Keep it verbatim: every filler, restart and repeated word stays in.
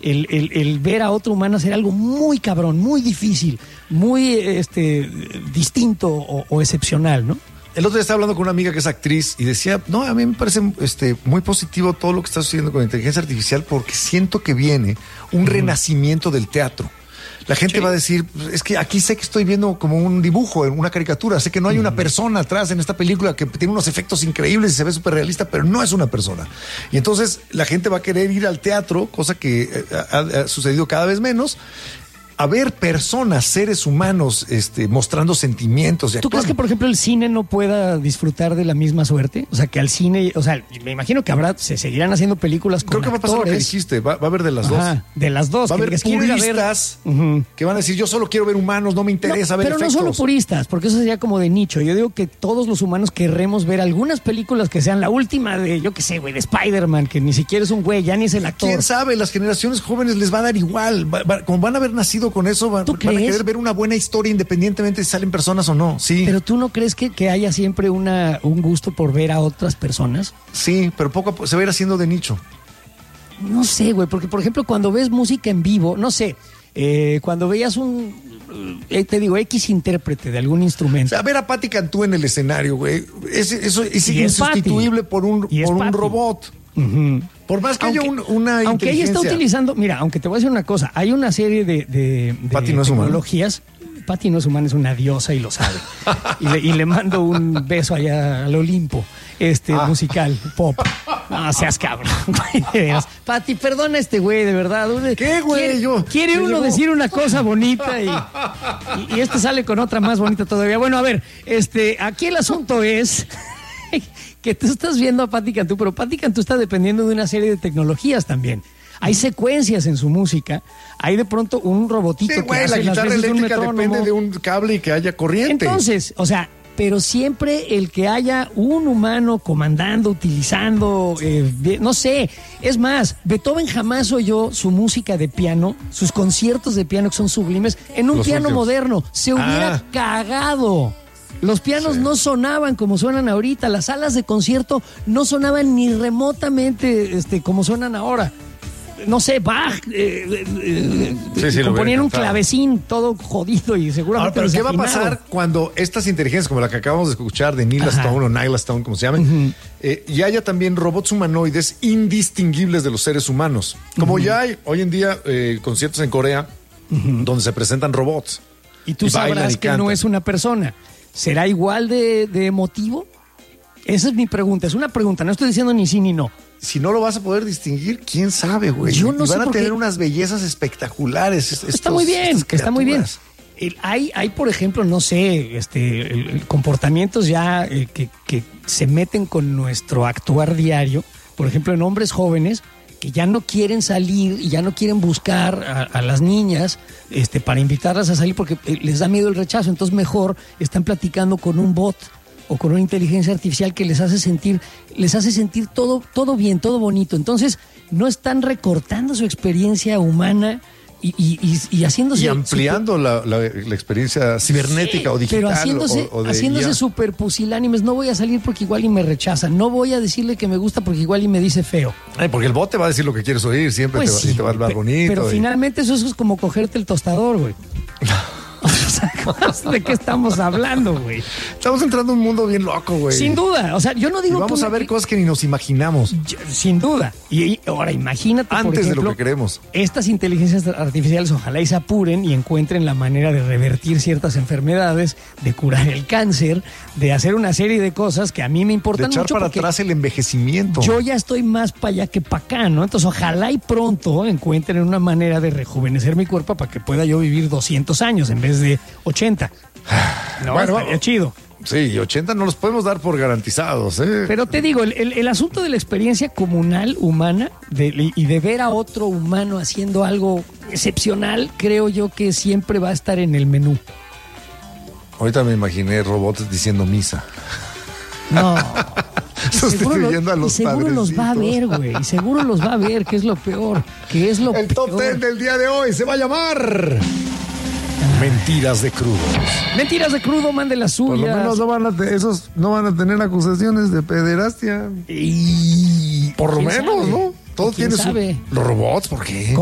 el, el, el ver a otro humano hacer algo muy cabrón, muy difícil, muy este, distinto o, o excepcional, ¿no? El otro día estaba hablando con una amiga que es actriz y decía, no, a mí me parece este, muy positivo todo lo que está sucediendo con la inteligencia artificial porque siento que viene un uh-huh. renacimiento del teatro. La gente sí. va a decir, es que aquí sé que estoy viendo como un dibujo, una caricatura, sé que no hay uh-huh. una persona atrás en esta película que tiene unos efectos increíbles y se ve súper realista, pero no es una persona. Y entonces la gente va a querer ir al teatro, cosa que ha, ha sucedido cada vez menos, a ver personas, seres humanos, este, mostrando sentimientos. ¿Tú crees que, por ejemplo, el cine no pueda disfrutar de la misma suerte? O sea, que al cine, o sea, me imagino que habrá, se seguirán haciendo películas con Creo que va a pasar lo que dijiste, va, va a haber de las Ajá, dos. de las dos. Va a haber puristas ver... uh-huh. que van a decir, yo solo quiero ver humanos, no me interesa no, ver pero efectos. Pero no solo puristas, porque eso sería como de nicho. Yo digo que todos los humanos querremos ver algunas películas que sean la última de, yo qué sé, güey, de Spider-Man, que ni siquiera es un güey, ya ni es el actor. ¿Quién sabe? Las generaciones jóvenes les va a dar igual. Va, va, como van a haber nacido con eso, van, van a querer ver una buena historia independientemente si salen personas o no. Sí. Pero ¿tú no crees que, que haya siempre una, un gusto por ver a otras personas? Sí, pero poco a poco se va a ir haciendo de nicho. No sé, güey, porque por ejemplo cuando ves música en vivo, no sé, eh, cuando veías un, eh, te digo, X intérprete de algún instrumento. O sea, ver a Patti Cantú en el escenario, güey, es, eso es insustituible por un, por un robot. Uh-huh. Por más que aunque, haya un, una aunque ella está utilizando, mira, aunque te voy a decir una cosa, hay una serie de, de, de Patti no es tecnologías. Patti no es humana, es una diosa y lo sabe. y, le, y le mando un beso allá al Olimpo, este ah. musical, pop. No seas cabrón. Patti, perdona a este güey, de verdad. ¿Qué, güey? Quiere, Yo, quiere uno llevó? decir una cosa bonita y, y, y este sale con otra más bonita todavía. Bueno, a ver, este, aquí el asunto es que tú estás viendo a Patti Cantú, pero Patti Cantú está dependiendo de una serie de tecnologías también. Hay secuencias en su música, hay de pronto un robotito sí, que güey, hace la guitarra las veces eléctrica de un depende de un cable y que haya corriente. Entonces, o sea, pero siempre el que haya un humano comandando, utilizando, eh, no sé, es más, Beethoven jamás oyó su música de piano, sus conciertos de piano que son sublimes, en un Los piano últimos. moderno, se hubiera ah. cagado. Los pianos sí. no sonaban como suenan ahorita, las salas de concierto no sonaban ni remotamente este, como suenan ahora. No sé, Bach, eh, eh, sí, sí, componían un clavecín todo jodido y seguramente. Ahora, pero ¿qué va a pasar cuando estas inteligencias como la que acabamos de escuchar de Neil Stone o Nyla Stone, como se llamen, uh-huh. eh, y haya también robots humanoides indistinguibles de los seres humanos? Como uh-huh. ya hay hoy en día eh, conciertos en Corea uh-huh. donde se presentan robots. Y tú y sabrás y que cantan. No es una persona. ¿Será igual de, de emotivo? Esa es mi pregunta, es una pregunta, no estoy diciendo ni sí ni no. Si no lo vas a poder distinguir, quién sabe, güey. Yo no y sé van a tener qué. unas bellezas espectaculares. Estos, está muy bien, está muy bien. El, hay, hay, por ejemplo, no sé, este, el, el comportamientos ya eh, que, que se meten con nuestro actuar diario. Por ejemplo, en hombres jóvenes que ya no quieren salir y ya no quieren buscar a, a las niñas este, para invitarlas a salir porque les da miedo el rechazo. Entonces mejor están platicando con un bot o con una inteligencia artificial que les hace sentir, les hace sentir todo, todo bien, todo bonito. Entonces no están recortando su experiencia humana y, y, y, y haciéndose... Y ampliando super, la, la, la experiencia cibernética sí, o digital. Pero haciéndose, o, o de haciéndose súper pusilánimes. No voy a salir porque igual y me rechaza. No voy a decirle que me gusta porque igual y me dice feo. Ay, porque el bot te va a decir lo que quieres oír siempre pues te, va, sí, y te va a hablar bonito. Pero y... finalmente eso es como cogerte el tostador, güey. ¿De qué estamos hablando, güey? Estamos entrando en un mundo bien loco, güey. Sin duda, o sea, yo no digo y vamos que a ver cosas que ni nos imaginamos. Yo, sin duda. Y, y ahora imagínate, antes por ejemplo, de lo que queremos. Estas inteligencias artificiales ojalá y se apuren y encuentren la manera de revertir ciertas enfermedades, de curar el cáncer, de hacer una serie de cosas que a mí me importan mucho. De echar para atrás el envejecimiento. Yo ya estoy más para allá que para acá, ¿no? Entonces ojalá y pronto encuentren una manera de rejuvenecer mi cuerpo para que pueda yo vivir doscientos años en vez de ochenta. No, bueno, estaría chido. Sí, ochenta no los podemos dar por garantizados, ¿eh? Pero te digo, el, el, el asunto de la experiencia comunal humana de, y de ver a otro humano haciendo algo excepcional, creo yo que siempre va a estar en el menú. Ahorita me imaginé robots diciendo misa. No. Sustituyendo lo, a los y seguro los va a ver, güey. Y seguro los va a ver, que es lo peor. Que es lo el peor. top ten del día de hoy se va a llamar... Mentiras de crudo. Mentiras de crudo, mande las suyas. Por lo menos no van a te, esos no van a tener acusaciones de pederastia. Y... Por lo menos, sabe? ¿no? Todo tiene sabe? su... Los robots, ¿por qué?